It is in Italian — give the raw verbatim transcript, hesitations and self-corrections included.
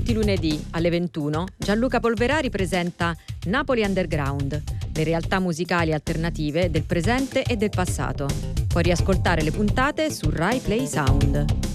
Tutti i lunedì alle ventuno Gianluca Polverari presenta Napoli Underground, le realtà musicali alternative del presente e del passato. Puoi riascoltare le puntate su Rai Play Sound.